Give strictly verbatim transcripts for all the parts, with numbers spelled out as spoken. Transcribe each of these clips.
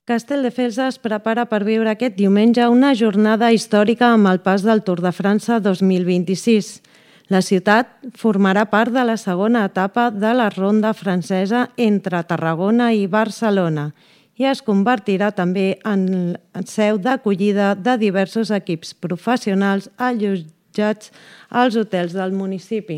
Castelldefels es prepara per viure aquest diumenge una jornada històrica amb el pas del Tour de França dos mil vint-i-sis. La ciutat formarà part de la segona etapa de la ronda francesa entre Tarragona i Barcelona i es convertirà també en seu d'acollida de diversos equips professionals allotjats als hotels del municipi.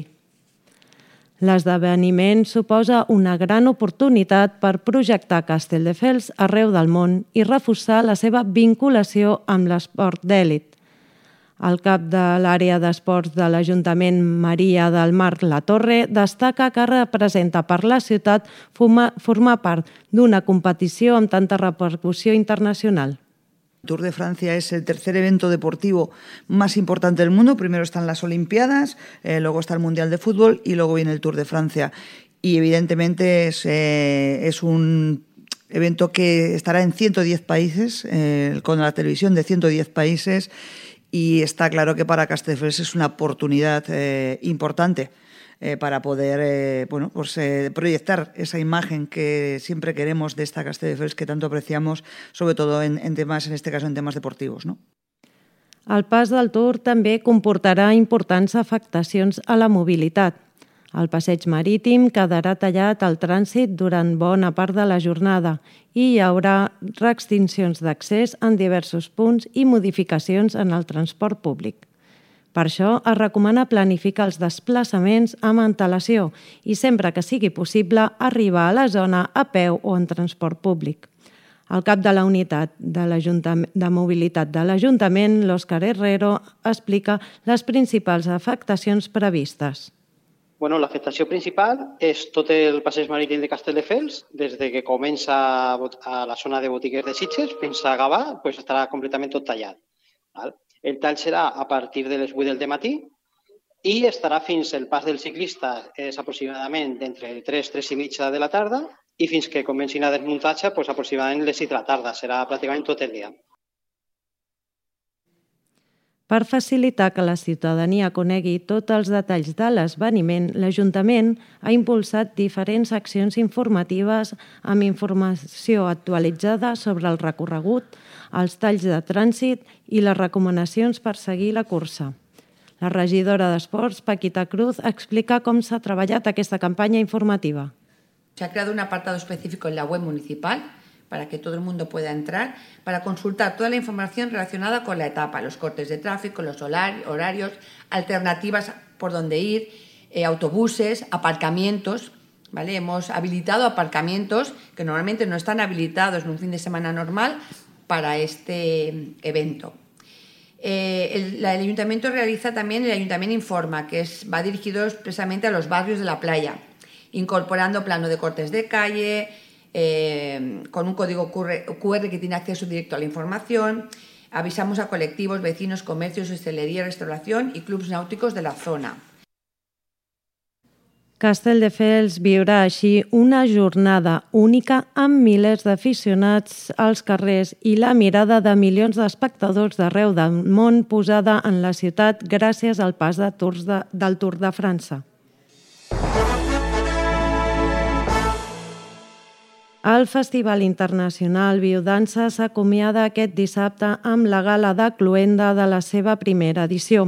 L'esdeveniment suposa una gran oportunitat per projectar Castelldefels arreu del món i reforçar la seva vinculació amb l'esport d'èlit. El cap de l'àrea d'esports de l'Ajuntament, Maria del Mar Latorre, destaca que representa per la ciutat formar part d'una competició amb tanta repercussió internacional. El Tour de Francia es el tercer evento deportivo más importante del mundo. Primero están las Olimpiadas, eh, luego está el Mundial de Fútbol y luego viene el Tour de Francia. Y evidentemente es, eh, es un evento que estará en ciento diez países, eh, con la televisión de ciento diez países, y está claro que para Castelldefels es una oportunidad eh, importante Eh, para poder eh, bueno, pues, eh, proyectar esa imagen que siempre queremos de esta Castelldefels que tanto apreciamos, sobre todo en, en temas, en este caso en temas deportivos, ¿no? El pas del Tour també comportarà importants afectacions a la mobilitat. El passeig marítim quedarà tallat al trànsit durant bona part de la jornada i hi haurà restriccions d'accés en diversos punts i modificacions en el transport públic. Per això es recomana planificar els desplaçaments amb antelació i sempre que sigui possible arribar a la zona a peu o en transport públic. El cap de la unitat de, de mobilitat de l'Ajuntament, l'Òscar Herrero, explica les principals afectacions previstes. Bueno, l'afectació principal és tot el passeig marítim de Castelldefels, des de que comença a la zona de botigues de Sitges fins a Gavà, pues estarà completament tot tallat. Val? El tall serà a partir de les vuit del matí i estarà fins el pas del ciclista, és aproximadament d'entre tres, tres i mitja de la tarda i fins que comencin a desmuntatge, doncs aproximadament les sis de la tarda, serà pràcticament tot el dia. Per facilitar que la ciutadania conegui tots els detalls de l'esdeveniment, l'Ajuntament ha impulsat diferents accions informatives amb informació actualitzada sobre el recorregut, els talls de trànsit i les recomanacions per seguir la cursa. La regidora d'Esports, Paquita Cruz, explica com s'ha treballat aquesta campanya informativa. Se ha creado un apartado específico en la web municipal para que todo el mundo pueda entrar, para consultar toda la información relacionada con la etapa, los cortes de tráfico, los horarios, alternativas por dónde ir, eh, autobuses, aparcamientos, ¿vale? Hemos habilitado aparcamientos que normalmente no están habilitados en un fin de semana normal para este evento. Eh, el, el Ayuntamiento realiza también, el Ayuntamiento informa, que es, va dirigido expresamente a los barrios de la playa, incorporando plano de cortes de calle, Eh, con un código Q R que tiene acceso directo a la información. Avisamos a colectivos, vecinos, comercios, hostelería, restauración y clubs náuticos de la zona. Castelldefels viurà així una jornada única amb milers d'aficionats als carrers i la mirada de milions d'espectadors d'arreu del món posada en la ciutat gràcies al pas de tours de, del Tour de França. El Festival Internacional Biodança s'acomiada aquest dissabte amb la gala de cloenda de la seva primera edició.